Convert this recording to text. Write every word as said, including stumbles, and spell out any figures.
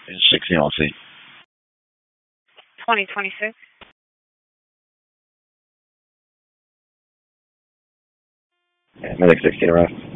sixteen L C. twenty twenty-six. Yeah, Medic sixteen arrived.